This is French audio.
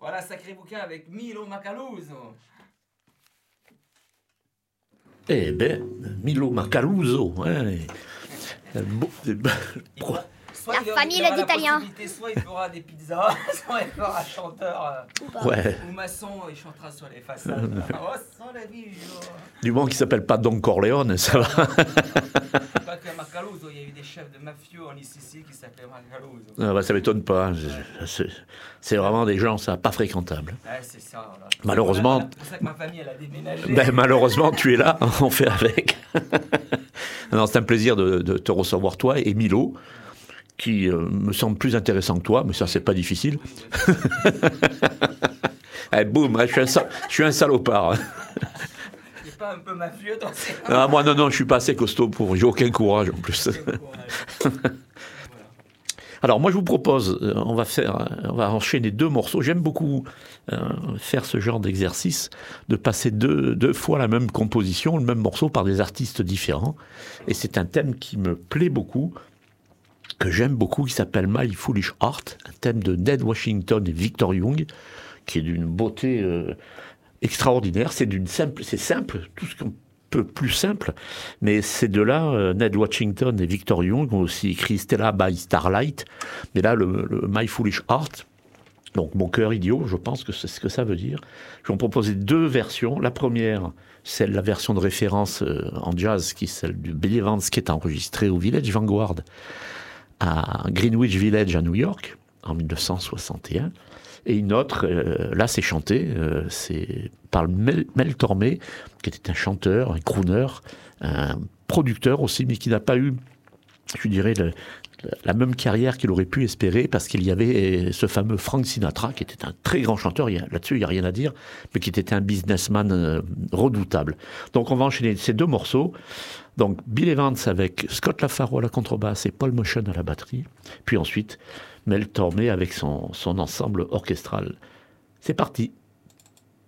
Voilà, sacré bouquin avec Milo Macaluso. Eh ben, Milo Macaluso. Hein. Soit La famille d'Italiens. Soit il fera des pizzas, soit il fera chanteur Ouais. ou maçon, il chantera sur les façades. Oh, sans la vie, Du moment qu'il s'appelle pas Don Corleone, ça va. Pas que Macaluso, il y a eu des chefs de mafieux en Sicile qui s'appelaient Macaluso. Ah bah, ça m'étonne pas. C'est vraiment des gens, ça, pas fréquentables. Ouais, c'est ça. Voilà. Malheureusement. C'est pour ça que ma famille, elle a déménagé. Ben, malheureusement, tu es là, on fait avec. Non, c'est un plaisir de te recevoir, toi et Milo, qui me semble plus intéressant que toi, mais ça, c'est pas difficile. Allez, boum, je suis un salopard. T'es pas un peu mafieux, toi? Ah, moi, non, je suis pas assez costaud pour. J'ai aucun courage en plus. Alors, moi, je vous propose, on va enchaîner 2 morceaux. J'aime beaucoup faire ce genre d'exercice, de passer deux fois la même composition, le même morceau par des artistes différents. Et c'est un thème qui me plaît beaucoup, que j'aime beaucoup, qui s'appelle My Foolish Heart, un thème de Ned Washington et Victor Young, qui est d'une beauté extraordinaire. C'est simple, tout ce qu'on peut plus simple, mais ces deux-là, Ned Washington et Victor Young, ont aussi écrit Stella by Starlight, mais là, le My Foolish Heart, donc mon cœur idiot, je pense que c'est ce que ça veut dire. Je vais en proposer 2 versions. La première, c'est la version de référence en jazz, qui est celle du Bill Evans, qui est enregistrée au Village Vanguard, à Greenwich Village à New York, en 1961. Et une autre, là c'est chanté, c'est par Mel Tormé, qui était un chanteur, un crooner, un producteur aussi, mais qui n'a pas eu, je dirais, la même carrière qu'il aurait pu espérer, parce qu'il y avait ce fameux Frank Sinatra, qui était un très grand chanteur, là-dessus il n'y a rien à dire, mais qui était un businessman redoutable. Donc on va enchaîner ces 2 morceaux. Donc Bill Evans avec Scott LaFaro à la contrebasse et Paul Motion à la batterie, puis ensuite Mel Tormé avec son ensemble orchestral. C'est parti.